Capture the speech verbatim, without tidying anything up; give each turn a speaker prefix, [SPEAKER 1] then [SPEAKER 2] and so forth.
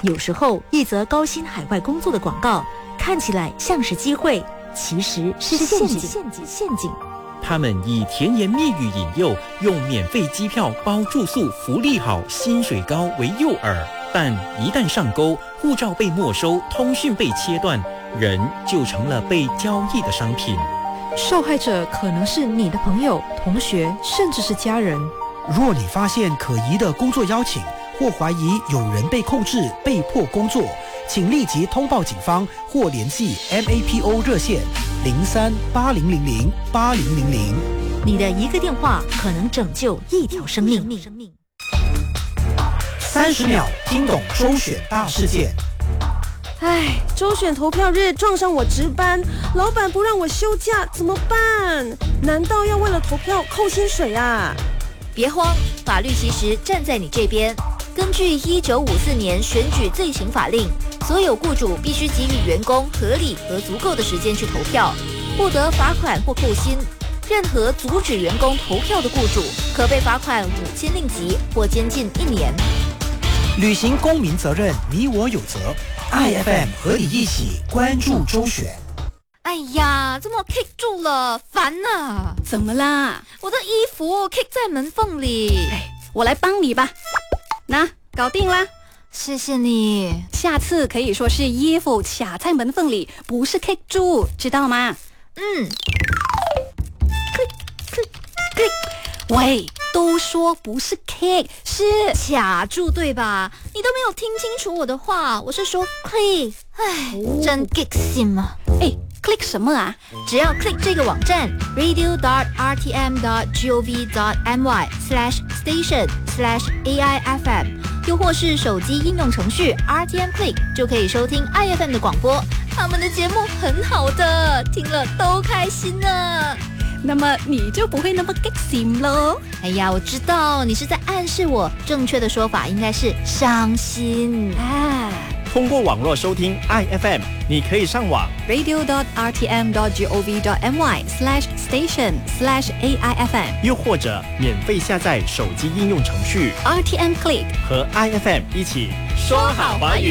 [SPEAKER 1] 有时候，一则高薪海外工作的广告看起来像是机会，其实是陷阱。陷阱，陷阱。
[SPEAKER 2] 他们以甜言蜜语引诱，用免费机票包住宿、福利好、薪水高为诱饵，但一旦上钩，护照被没收，通讯被切断，人就成了被交易的商品。
[SPEAKER 3] 受害者可能是你的朋友、同学，甚至是家人。
[SPEAKER 4] 若你发现可疑的工作邀请，或怀疑有人被控制、被迫工作，请立即通报警方或联系 M A P O 热线零三八零零零八零零零。
[SPEAKER 1] 你的一个电话可能拯救一条生命。
[SPEAKER 4] 三十秒听懂周选大事件。
[SPEAKER 5] 唉，周选投票日撞上我值班，老板不让我休假，怎么办？难道要为了投票扣薪水啊？
[SPEAKER 1] 别慌，法律其实站在你这边。根据一九五四年选举罪行法令，所有雇主必须给予员工合理和足够的时间去投票，不得罚款或扣薪。任何阻止员工投票的雇主，可被罚款五千令吉或监禁一年。
[SPEAKER 4] 履行公民责任，你我有责。I F M 和你一起关注周选。
[SPEAKER 1] 哎呀，怎么 kick 住了？烦啊！
[SPEAKER 6] 怎么啦？
[SPEAKER 1] 我的衣服 kick 在门缝里。
[SPEAKER 6] 哎，我来帮你吧。那搞定啦，
[SPEAKER 1] 谢谢你。
[SPEAKER 6] 下次可以说是衣服卡在门缝里，不是 kick 住，知道吗？
[SPEAKER 1] 嗯。
[SPEAKER 6] 喂，都说不是 kick， 是
[SPEAKER 1] 卡住对吧？你都没有听清楚我的话，我是说 click。唉，哦、真 kick 心啊！
[SPEAKER 6] 哎 ，click 什么啊？
[SPEAKER 1] 只要 click 这个网站 radio dot r t m dot gov dot my slash station slash a i f m， 又或是手机应用程序 R T M Click， 就可以收听 I F M 的广播。他们的节目很好的，听了都开心呢。
[SPEAKER 6] 那么你就不会那么 get 心咯。
[SPEAKER 1] 哎呀，我知道你是在暗示我，正确的说法应该是伤心啊。
[SPEAKER 2] 通过网络收听 I F M， 你可以上网
[SPEAKER 6] radio dot r t m dot gov dot my slash station slash a i f m，
[SPEAKER 2] 又或者免费下载手机应用程序
[SPEAKER 6] R T M Click，
[SPEAKER 2] 和 I F M 一起说好华语。